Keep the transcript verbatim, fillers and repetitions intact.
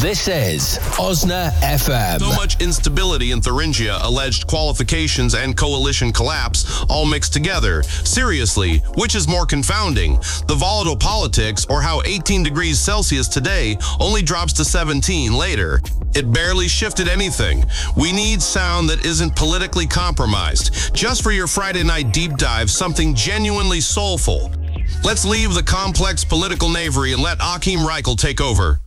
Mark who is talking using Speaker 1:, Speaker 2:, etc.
Speaker 1: This is Osna F M.
Speaker 2: So much instability in Thuringia, alleged qualifications, and coalition collapse all mixed together. Seriously, which is more confounding? The volatile politics, or how eighteen degrees Celsius today only drops to seventeen later? It barely shifted anything. We need sound that isn't politically compromised. Just for your Friday night deep dive, something genuinely soulful. Let's leave the complex political knavery and let Achim Reichel take over.